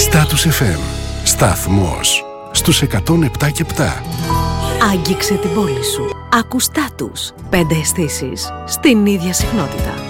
Status FM. Σταθμός στους 107,7. Άγγιξε την πόλη σου. Άκου Status. 5 αισθήσεις στην ίδια συχνότητα.